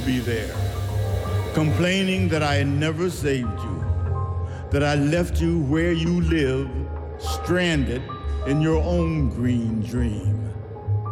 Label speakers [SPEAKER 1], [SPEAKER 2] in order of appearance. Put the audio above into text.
[SPEAKER 1] be there, complaining that I never saved you, that I left you where you live, stranded in your own green dream.